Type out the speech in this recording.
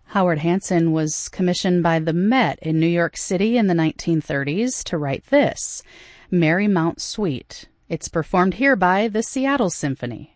Howard Hanson was commissioned by the Met in New York City in the 1930s to write this, Merry Mount Suite. It's performed here by the Seattle Symphony.